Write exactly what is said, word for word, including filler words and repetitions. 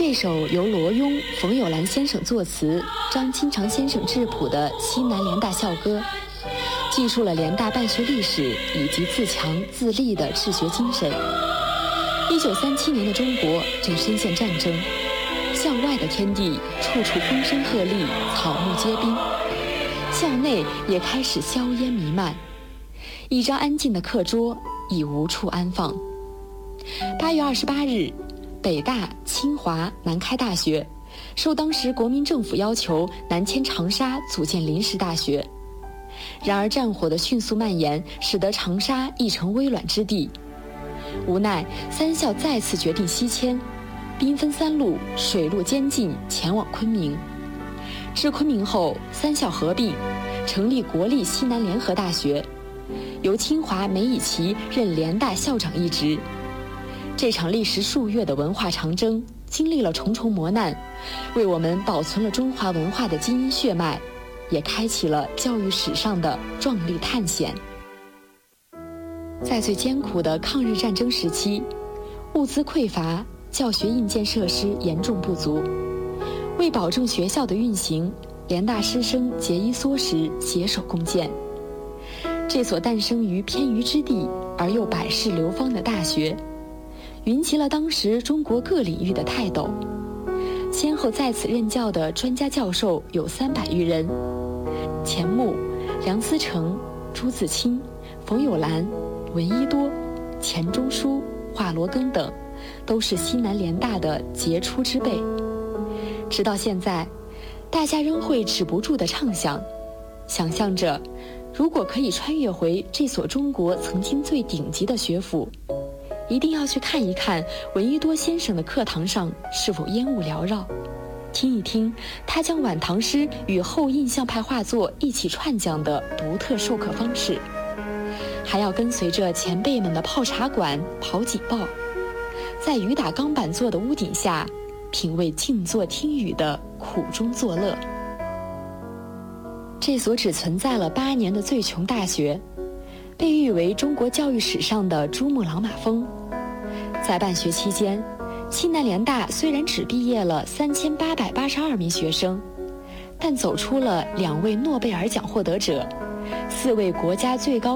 这首由罗庸、冯友兰先生作词、张清长先生质朴的西南联大校歌，记述了联大办学历史以及自强自立的治学精神。一九三七年的中国正深陷战争，校外的天地处处风声鹤唳，草木皆兵，校内也开始硝烟弥漫，一张安静的课桌已无处安放。八月二十八日，北大、清华、南开大学受当时国民政府要求南迁长沙组建临时大学。然而战火的迅速蔓延使得长沙亦成危卵之地，无奈三校再次决定西迁，兵分三路，水陆兼进前往昆明。至昆明后，三校合并，成立国立西南联合大学，由清华梅贻琦任联大校长一职。这场历时数月的文化长征，经历了重重磨难，为我们保存了中华文化的基因血脉，也开启了教育史上的壮丽探险。在最艰苦的抗日战争时期，物资匮乏，教学硬件设施严重不足。为保证学校的运行，联大师生节衣缩食，携手共建。这所诞生于偏隅之地而又百世流芳的大学，云集了当时中国各领域的泰斗，先后在此任教的专家教授有三百余人。钱穆、梁思成、朱自清、冯友兰、闻一多、钱钟书、华罗庚等，都是西南联大的杰出之辈。直到现在，大家仍会止不住地畅想，想象着如果可以穿越回这所中国曾经最顶级的学府，一定要去看一看闻一多先生的课堂上是否烟雾缭绕，听一听他将晚唐诗与后印象派画作一起串讲的独特授课方式，还要跟随着前辈们的泡茶馆、跑警报，在雨打钢板做的屋顶下品味静坐听雨的苦中作乐。这所只存在了八年的最穷大学，被誉为中国教育史上的珠穆朗玛峰。在办学期间，西南联大虽然只毕业了三千八百八十二名学生，但走出了两位诺贝尔奖获得者，四位国家最高